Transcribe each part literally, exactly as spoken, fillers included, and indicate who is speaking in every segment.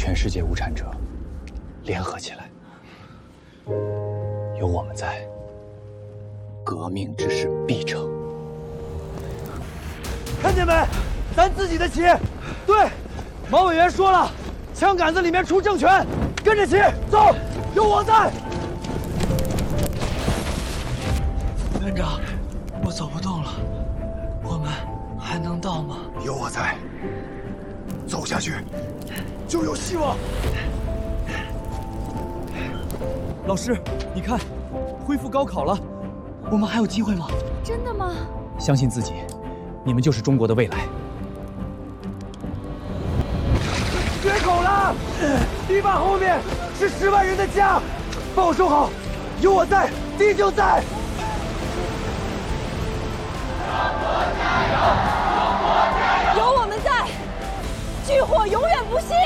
Speaker 1: 全世界无产者联合起来，有我们在，革命之事必成。
Speaker 2: 看见没？咱自己的旗。对，毛委员说了，枪杆子里面出政权，跟着旗走，有我在。
Speaker 3: 院长，我走不动了，我们还能到吗？
Speaker 4: 有我在，走下去就有希望。
Speaker 2: 老师，你看，恢复高考了，
Speaker 3: 我们还有机会吗？
Speaker 5: 真的吗？
Speaker 1: 相信自己，你们就是中国的未来。
Speaker 2: 决口了，堤坝后面是十万人的家，保守好，有我在，地就在。
Speaker 5: 有我们在，炬火永远不熄。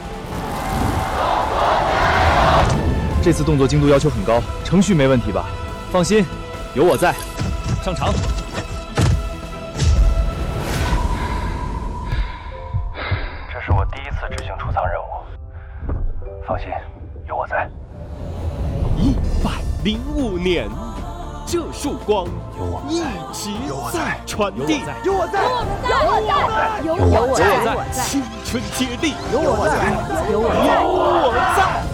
Speaker 1: 这次动作精度要求很高，程序没问题吧？放心，有我在。上场。
Speaker 6: 这是我第一次执行出舱任务，放心，有我在。
Speaker 7: 一百零五年，这束光一直在传递。
Speaker 2: 有我在，
Speaker 5: 有我在，有我在，有我在，
Speaker 7: 青春接力，
Speaker 2: 有我在，
Speaker 5: 有我在，
Speaker 7: 有我在。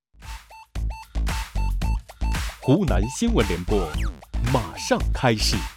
Speaker 7: 湖南新闻联播马上开始。